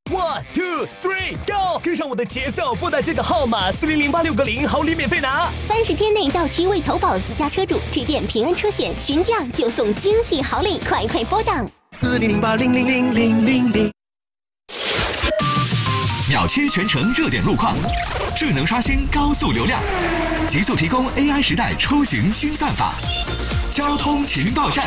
1 2 3 go， 跟上我的节奏，拨打这个号码400860，好礼免费拿。 30天内到期未投保私家车主，致电平安车险询价就送惊喜好礼，快拨打 4008000000。 秒切全程热点路况，智能刷新高速流量，极速提供 AI 时代出行新算法。交通情报站。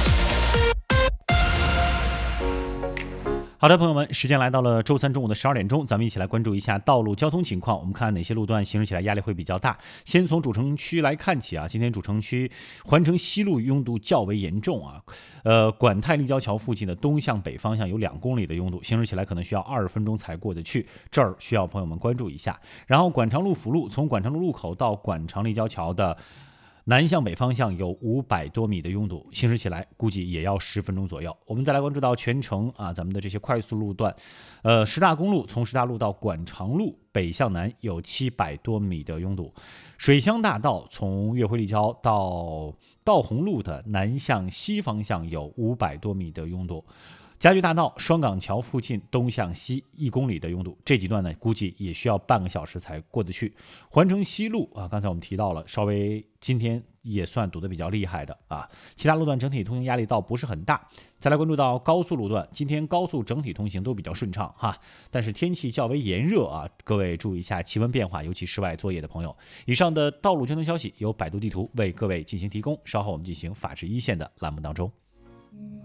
好的，朋友们，时间来到了周三中午的12点钟，咱们一起来关注一下道路交通情况。我们看哪些路段行驶起来压力会比较大。先从主城区来看起啊，今天主城区环城西路拥堵较为严重啊。管泰立交桥附近的东向北方向有2公里的拥堵，行驶起来可能需要20分钟才过得去，这儿需要朋友们关注一下。然后管长路辅路从管长路路口到管长立交桥的南向北方向有500多米的拥堵，行驶起来估计也要10分钟左右。我们再来关注到全程啊，咱们的这些快速路段，师大公路从师大路到管长路北向南有700多米的拥堵，水乡大道从岳辉立交到道洪路的南向西方向有500多米的拥堵。家具大道双港桥附近东向西1公里的拥堵，这几段呢估计也需要半个小时才过得去。环城西路啊，刚才我们提到了，稍微今天也算堵得比较厉害的啊。其他路段整体通行压力倒不是很大。再来关注到高速路段，今天高速整体通行都比较顺畅哈，但是天气较为炎热啊，各位注意一下气温变化，尤其室外作业的朋友。以上的道路交通消息由百度地图为各位进行提供，稍后我们进行法治一线的栏目当中。